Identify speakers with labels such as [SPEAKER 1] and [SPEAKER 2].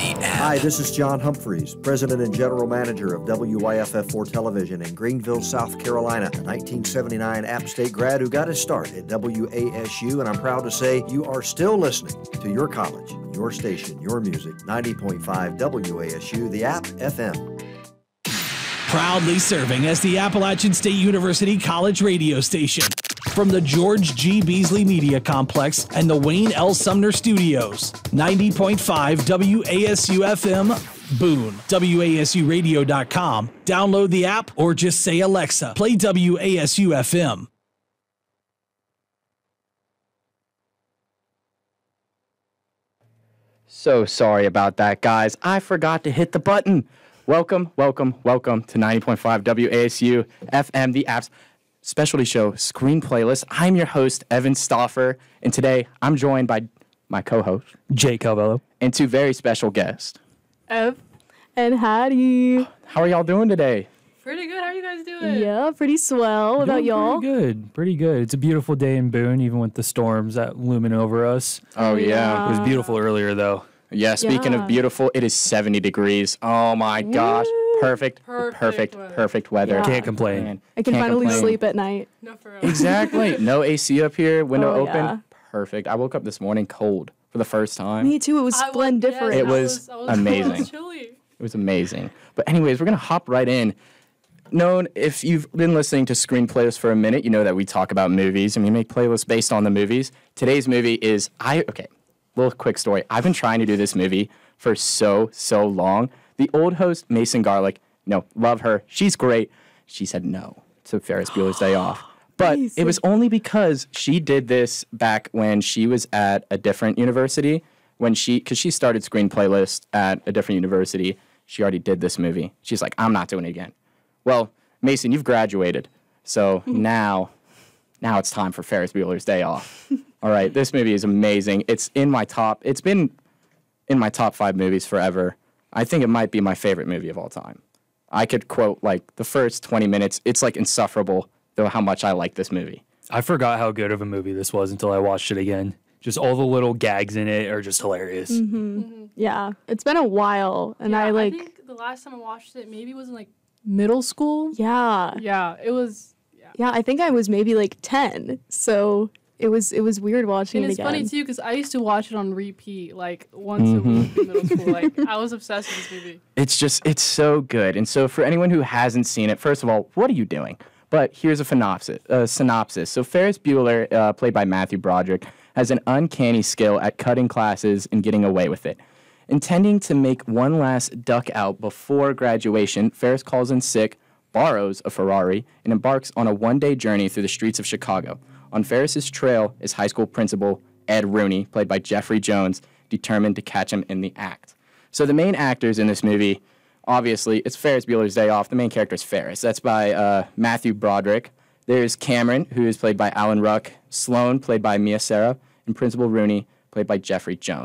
[SPEAKER 1] the app.
[SPEAKER 2] Hi, this is John Humphreys, President and General Manager of WYFF4 Television in Greenville, South Carolina, a 1979 App State grad who got his start at WASU, and I'm proud to say you are still listening to your college, your station, your music, 90.5 WASU, the App FM.
[SPEAKER 3] Proudly serving as the Appalachian State University College radio station. From the George G. Beasley Media Complex and the Wayne L. Sumner Studios. 90.5 WASU FM, Boone. WASUradio.com. Download the app or just say, Alexa, play WASU FM.
[SPEAKER 4] So sorry about that, guys. I forgot to hit the button. Welcome to 90.5 WASU FM, the app's specialty show, Screen Playlist. I'm your host, Evan Stauffer, and today I'm joined by my co-host,
[SPEAKER 5] Jake Calvello,
[SPEAKER 4] and two very special guests,
[SPEAKER 6] Ev and Hattie.
[SPEAKER 4] How are y'all doing today?
[SPEAKER 6] Pretty good. How are you guys doing?
[SPEAKER 7] Yeah, pretty swell. What about y'all?
[SPEAKER 5] Pretty good. It's a beautiful day in Boone, even with the storms that looming over us.
[SPEAKER 4] Oh, yeah.
[SPEAKER 5] It was beautiful earlier, though.
[SPEAKER 4] Yeah, speaking of beautiful, it is 70 degrees. Oh, my gosh. Perfect weather.
[SPEAKER 5] Yeah. Can't complain.
[SPEAKER 7] I can finally sleep at night.
[SPEAKER 6] No, for real.
[SPEAKER 4] Exactly. No AC up here, window open.
[SPEAKER 7] Yeah.
[SPEAKER 4] Perfect. I woke up this morning cold for the first time.
[SPEAKER 7] Me too. It was splendiferous.
[SPEAKER 4] It was amazing.
[SPEAKER 6] It was chilly.
[SPEAKER 4] It was amazing. But anyways, we're going to hop right in. If you've been listening to Screen Playlist for a minute, you know that we talk about movies and we make playlists based on the movies. Today's movie is, little quick story. I've been trying to do this movie for so long. The old host, Mason Garlick, love her. She's great. She said no to Ferris Bueller's Day Off. But it was only because she did this back when she was at a different university. Because she started Screen Playlist at a different university. She already did this movie. She's like, I'm not doing it again. Well, Mason, you've graduated. So now it's time for Ferris Bueller's Day Off. All right, this movie is amazing. It's been in my top 5 movies forever. I think it might be my favorite movie of all time. I could quote, the first 20 minutes. It's, insufferable, though, how much I like this movie.
[SPEAKER 5] I forgot how good of a movie this was until I watched it again. Just all the little gags in it are just hilarious.
[SPEAKER 7] Mm-hmm. Mm-hmm. Yeah, it's been a while, and
[SPEAKER 6] I think the last time I watched it maybe was in, middle school.
[SPEAKER 7] Yeah.
[SPEAKER 6] Yeah, it was...
[SPEAKER 7] Yeah, I think I was maybe 10, so... It was weird watching it again.
[SPEAKER 6] And it's funny, too, because I used to watch it on repeat, once a week in middle school. I was obsessed with this movie.
[SPEAKER 4] It's so good. And so for anyone who hasn't seen it, first of all, what are you doing? But here's a synopsis. So Ferris Bueller, played by Matthew Broderick, has an uncanny skill at cutting classes and getting away with it. Intending to make one last duck out before graduation, Ferris calls in sick, borrows a Ferrari, and embarks on a one-day journey through the streets of Chicago. On Ferris's trail is high school principal Ed Rooney, played by Jeffrey Jones, determined to catch him in the act. So the main actors in this movie, obviously, it's Ferris Bueller's Day Off. The main character is Ferris. That's by Matthew Broderick. There's Cameron, who is played by Alan Ruck, Sloane, played by Mia Sara, and Principal Rooney, played by Jeffrey Jones.